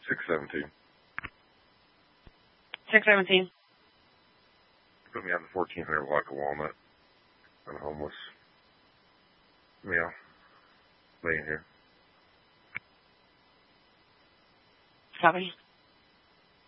617. 617. Put me on the 1400 block of Walnut. I'm homeless. Yeah. Laying here. Copy.